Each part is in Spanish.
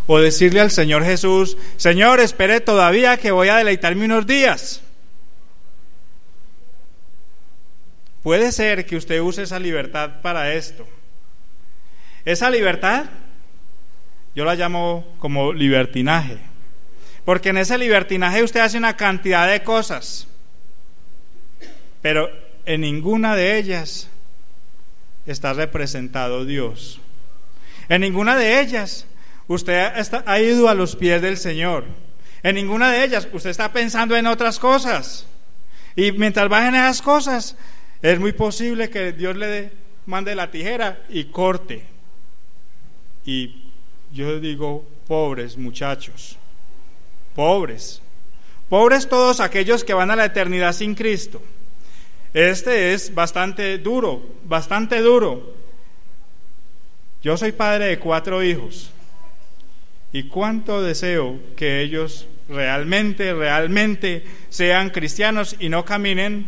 O decirle al Señor Jesús: Señor, espere todavía que voy a deleitarme unos días. Puede ser que usted use esa libertad para esto. Esa libertad yo la llamo como libertinaje, porque en ese libertinaje usted hace una cantidad de cosas, pero en ninguna de ellas está representado Dios. En ninguna de ellas usted ha ido a los pies del Señor. En ninguna de ellas usted está pensando en otras cosas. Y mientras bajen esas cosas, es muy posible que Dios le mande la tijera y corte. Y yo digo, pobres muchachos, pobres todos aquellos que van a la eternidad sin Cristo. Este es bastante duro. Yo soy padre de 4 hijos, y cuánto deseo que ellos realmente sean cristianos y no caminen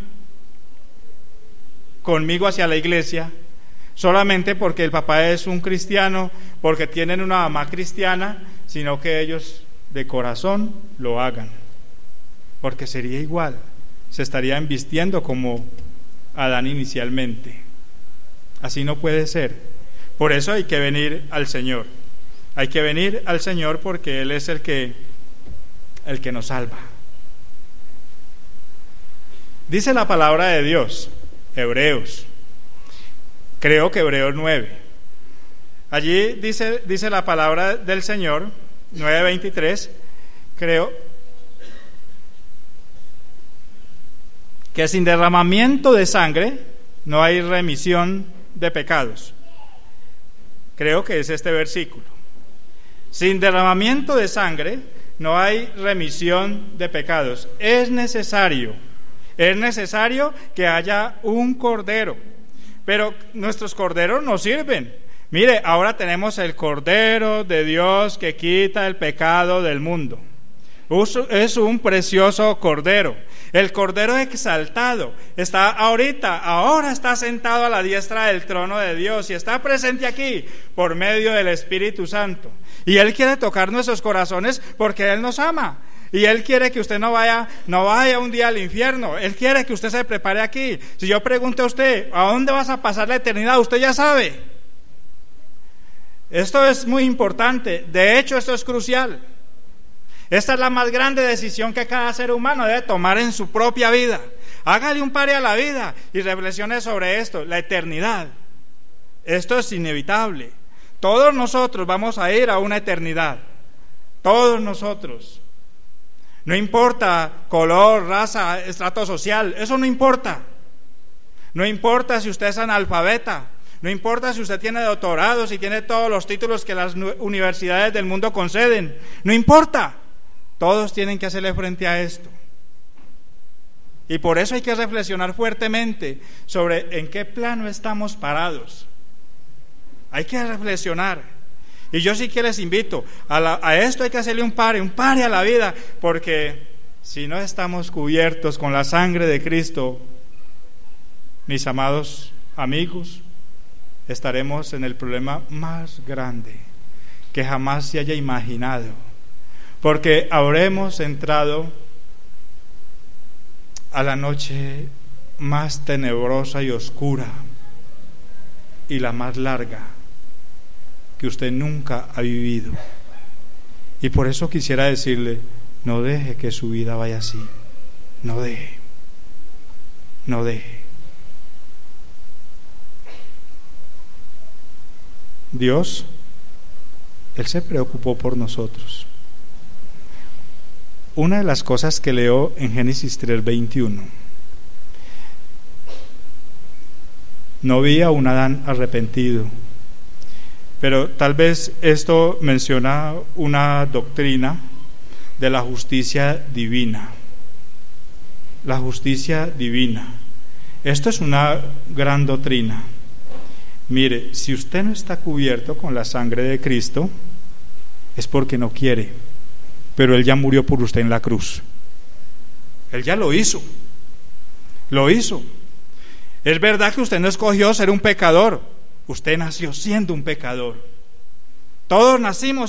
conmigo hacia la iglesia solamente porque el papá es un cristiano, porque tienen una mamá cristiana, sino que ellos de corazón lo hagan, porque sería igual, se estarían vistiendo como Adán inicialmente. Así no puede ser. Por eso hay que venir al Señor. Hay que venir al Señor porque Él es el que nos salva. Dice la palabra de Dios, Hebreos, creo que Hebreos 9. Allí dice la palabra del Señor, 9:23, creo, que sin derramamiento de sangre no hay remisión de pecados. Creo que es este versículo. Sin derramamiento de sangre no hay remisión de pecados. Es necesario que haya un cordero, pero nuestros corderos no sirven. Mire, ahora tenemos el Cordero de Dios que quita el pecado del mundo. Es un precioso Cordero. El Cordero exaltado ahora está sentado a la diestra del trono de Dios y está presente aquí por medio del Espíritu Santo. Y Él quiere tocar nuestros corazones porque Él nos ama. Y Él quiere que usted no vaya un día al infierno. Él quiere que usted se prepare aquí. Si yo pregunto a usted, ¿a dónde vas a pasar la eternidad? Usted ya sabe. Esto es muy importante. De hecho, esto es crucial. Esta es la más grande decisión que cada ser humano debe tomar en su propia vida. Hágale un pare a la vida y reflexione sobre esto, la eternidad. Esto es inevitable. Todos nosotros vamos a ir a una eternidad. Todos nosotros. No importa color, raza, estrato social, eso no importa. No importa si usted es analfabeta, no importa si usted tiene doctorado, si tiene todos los títulos que las universidades del mundo conceden, no importa. Todos tienen que hacerle frente a esto. Y por eso hay que reflexionar fuertemente sobre en qué plano estamos parados. Hay que reflexionar. Y yo sí que les invito, a esto hay que hacerle un pare a la vida, porque si no estamos cubiertos con la sangre de Cristo, mis amados amigos, estaremos en el problema más grande que jamás se haya imaginado, porque habremos entrado a la noche más tenebrosa y oscura y la más larga que usted nunca ha vivido. Y por eso quisiera decirle, no deje que su vida vaya así. No deje. Dios, Él se preocupó por nosotros. Una de las cosas que leo en Génesis 3:21, no vi a un Adán arrepentido, pero tal vez esto menciona una doctrina de la justicia divina. La justicia divina. Esto es una gran doctrina. Mire, si usted no está cubierto con la sangre de Cristo, es porque no quiere, pero Él ya murió por usted en la cruz. Él ya lo hizo. Es verdad que usted no escogió ser un pecador. Usted nació siendo un pecador. Todos nacimos